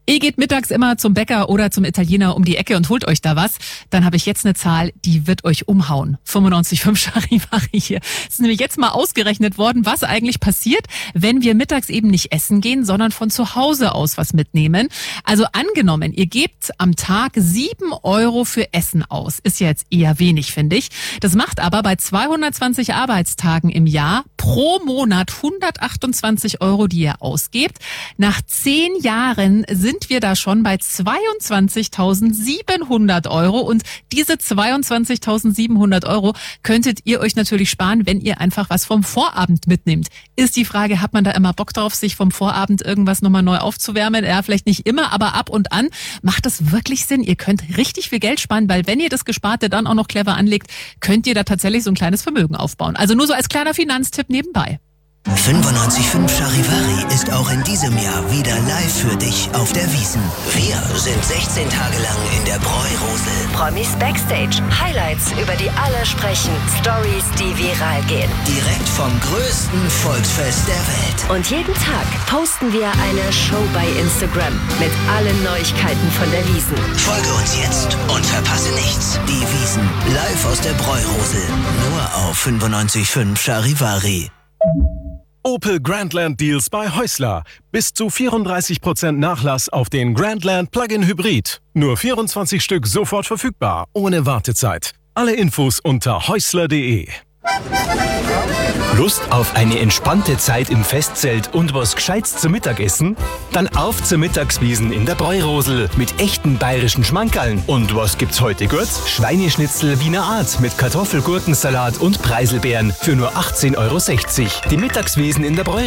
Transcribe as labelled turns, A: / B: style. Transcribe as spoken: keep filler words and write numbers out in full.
A: Ihr geht mittags immer zum Bäcker oder zum Italiener um die Ecke und holt euch da was. Dann habe ich jetzt eine Zahl, die wird euch umhauen. fünfundneunzig Komma fünf Charivari hier. Es ist nämlich jetzt mal ausgerechnet worden, was eigentlich passiert, wenn wir mittags eben nicht essen gehen, sondern von zu Hause aus was mitnehmen. Also angenommen, ihr gebt am Tag sieben Euro für Essen aus. Ist ja jetzt eher wenig, finde ich. Das macht aber bei zweihundertzwanzig Arbeitstagen im Jahr pro Monat hundertachtundzwanzig Euro, die ihr ausgebt. Nach zehn Jahren sind wir da schon bei zweiundzwanzigtausendsiebenhundert Euro und diese zweiundzwanzigtausendsiebenhundert Euro könntet ihr euch natürlich sparen, wenn ihr einfach was vom Vorabend mitnehmt. Ist die Frage, hat man da immer Bock drauf, sich vom Vorabend irgendwas nochmal neu aufzuwärmen? Ja, vielleicht nicht immer, aber ab und an. Macht das wirklich Sinn? Ihr könnt richtig viel Geld sparen, weil wenn ihr das Gesparte dann auch noch clever anlegt, könnt ihr da tatsächlich so ein kleines Vermögen aufbauen. Also nur so als kleiner Finanztipp nebenbei.
B: fünfundneunzig Komma fünf Charivari ist auch in diesem Jahr wieder live für dich auf der Wiesn. Wir sind sechzehn Tage lang in der Bräurosel.
C: Promis Backstage, Highlights, über die alle sprechen, Stories, die viral gehen.
B: Direkt vom größten Volksfest der Welt.
C: Und jeden Tag posten wir eine Show bei Instagram mit allen Neuigkeiten von der Wiesn.
B: Folge uns jetzt und verpasse nichts. Die Wiesn, live aus der Bräurosel. Nur auf fünfundneunzig Komma fünf Charivari.
D: Opel Grandland Deals bei Häusler. Bis zu vierunddreißig Prozent Nachlass auf den Grandland Plug-in Hybrid. Nur vierundzwanzig Stück sofort verfügbar, ohne Wartezeit. Alle Infos unter häusler punkt de.
E: Lust auf eine entspannte Zeit im Festzelt und was Gescheites zum Mittagessen? Dann auf zur Mittagswiesn in der Bräurosel mit echten bayerischen Schmankerln. Und was gibt's heute gut? Schweineschnitzel Wiener Art mit Kartoffel-Gurkensalat und Preiselbeeren für nur achtzehn Euro sechzig. Die Mittagswiesn in der Bräurosel.